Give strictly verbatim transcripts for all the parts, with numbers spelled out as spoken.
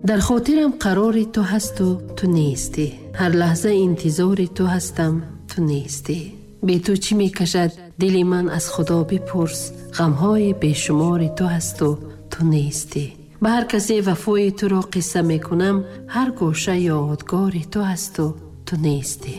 در خاطرم قراری تو هست و تو نیستی. هر لحظه انتظاری تو هستم تو نیستی. بی تو چی می کشد دل من از خدا بپرس. غمهای بیشمار تو هست و تو نیستی. به هر کسی وفای تو را قصه می کنم. هر گوشه یادگاری تو هست و تو نیستی.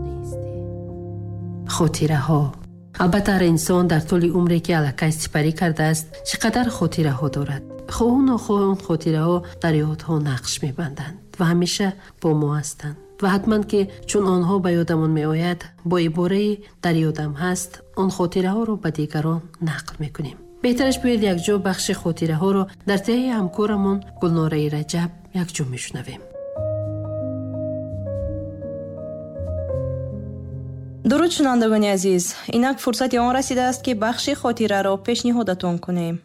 خاطره ها. البته هر انسان در طول عمری که الکی سپری کرده است چقدر خاطره ها دارد. خواه و نخواه اون خاطره ها در یادها نقش می بندند و همیشه با ما هستند و حتما که چون آنها به یادمون می آید با عباره در یادم هست آن خاطره ها رو به دیگران نقل می کنیم. بهترش باید یک جا بخش خاطره ها رو در تهی همکارمون گلناره رجب یک جا می شنویم. درود شنوندگان عزیز، اینک فرصت آن رسیده است که بخش خاطره را پیشنهادتان کنیم.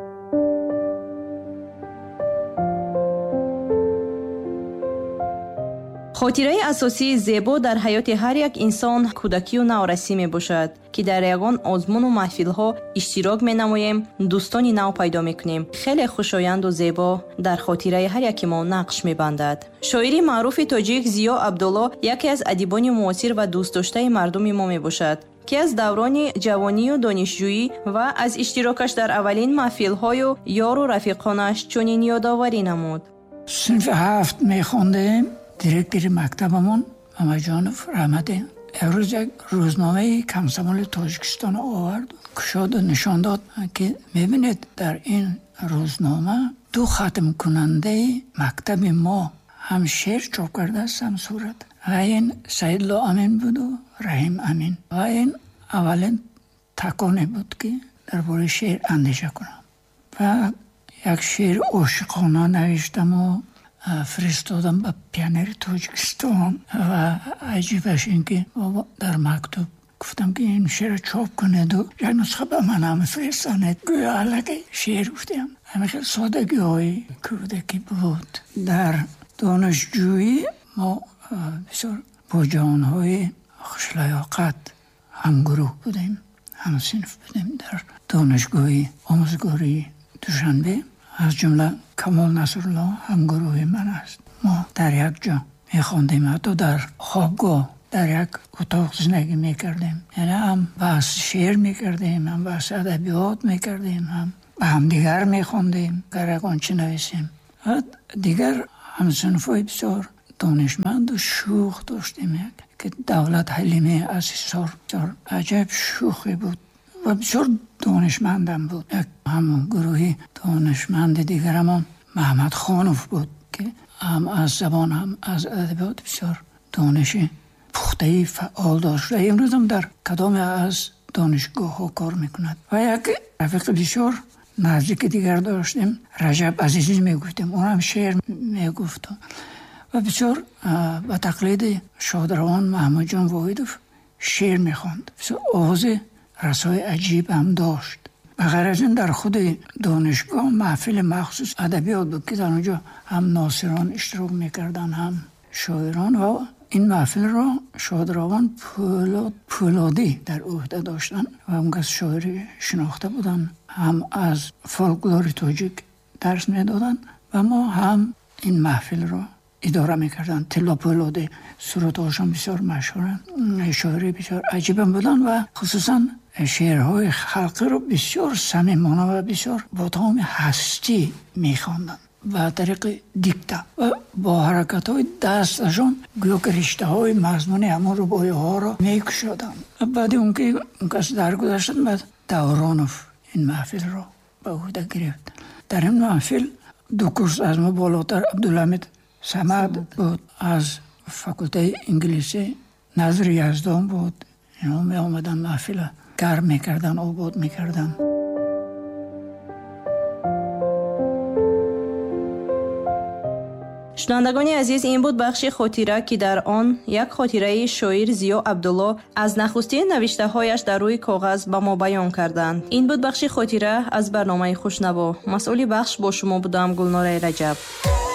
خاطره اساسی زیبا در حیات هر یک انسان کودکی و نورسی می باشد که در یگان آزمون و محفل ها اشتراک می نماییم، دوستانی نو پیدا می کنیم. خیلی خوشایند و زیبا در خاطره هر یک ما نقش می بندد. شاعری معروف تاجیک زیا عبدالله یکی از ادیبان معاصر و دوست داشته مردم ما می باشد که از دوران جوانی و دانشجویی و از اشتراکش در اولین محفل های و یار و رفیقانش چنین یادآوری نمود. صنف هفت می خوندیم. دیرکتر مکتبمون ماماجانوف رحمتی امروز یک روزنامه کمسمال تاجیکستان آورد کشاد و نشان داد که میبینید در این روزنامه دو ختم کننده مکتب ما هم شعر چاپ کرده است هم صورت و این سیدالله امین بود و رحیم امین و این اولین تکانه بود که درباره شعر اندیشه کنم و یک شعر عاشقانه نوشتم و فرستادم به پیانر تاجیکستان و عجیبش این که در مکتوب گفتم که این شعر چاپ کنید و یک نسخه به من هم فرستانید گویا علاقه شعر گفتیم. همه خیلی سادگی های کودکی بود. در دانشجویی ما بسیار با جوان های خوش‌لیاقت هم گروه بودیم، هم صنف بودیم. در دانشگاه آموزگاری دوشنبه از جمله کمال نصرالله هم گروه من است. ما در یک جا میخوندیم، حتی در خوابگاه در یک اتاق زندگی میکردیم. یعنی هم بحث شعر میکردیم، هم بحث ادبیات میکردیم، هم با هم دیگر میخوندیم گرگ آنچه نویسیم. دیگر هم صنفای بسیار دانشمند و شوخ داشتیم که دولت حلیمه از حصار بسیار عجب شوخی بود و بسیار دانشمندم بود. یک همون گروهی دانشمند دیگرمان محمد خانوف بود که هم از زبان هم از ادبیات بسیار دانش پخته‌ای فعال داشت و امروز هم در کدام از دانشگاه ها کار میکند. و یک رفیق بسیار نزدیک دیگر داشتیم، رجب عزیزی میگفتیم، اون هم شعر میگفت و بسیار با تقلید شادروان محمد جان واحدوف شعر میخواند. بسیار آواز رسای عجیب هم داشت. بغیر از این در خود دانشگاه محفل مخصوص ادبیات بود که در اونجا هم ناصران اشتراک میکردن هم شاعران و این محفل را شادروان پولاد پولادی در عهده داشتن و اون از شاعری شناخته بودن، هم از فولکلور تاجیک درس میدادن و ما هم این محفل را اداره میکردن. طلا پولادی صورتهاشون بسیار مشهورن، شاعری بسیار عجیبم بودن و خصوصا شعرهای خلقی رو بسیار صمیمانه و بسیار با تمام هستی میخواندن و طریق دیکته و با حرکت های دستشون گویا که رشته های مضمون همون رباعی ها رو میکشادن. بعد اون که اون کس درگذشتن بعد دورانوف این محفل رو به عهده گرفت. در این محفل دو کورس از ما بالاتر عبدالحمید صمد بود از فاکولته انگلیسی، نظر یزدان بود. اینا می آمدن محفل گرم میکردن، آباد میکردن. شنوندگان عزیز، این بود بخش خاطره که در آن یک خاطره شاعر زیا عبدالله از نخستین نوشته هایش در روی کاغذ به ما بیان کردند. این بود بخش خاطره از برنامه خوشنوا. مسئول بخش با شما بودم گلناره رجب.